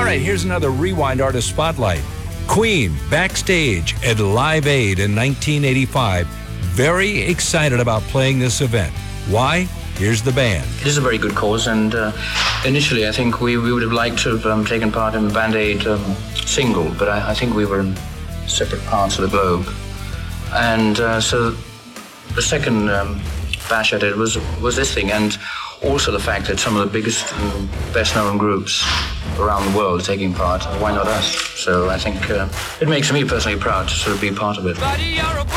right, here's another Rewind Artist Spotlight. Queen, backstage at Live Aid in 1985. Very excited about playing this event. Why? Here's the band. It is a very good cause, and initially I think we would have liked to have taken part in the Band Aid single, but I think we were in separate parts of the globe. And so the second bash at it was this thing, and also the fact that some of the biggest and best-known groups around the world are taking part. Why not us? So I think it makes me personally proud to sort of be part of it.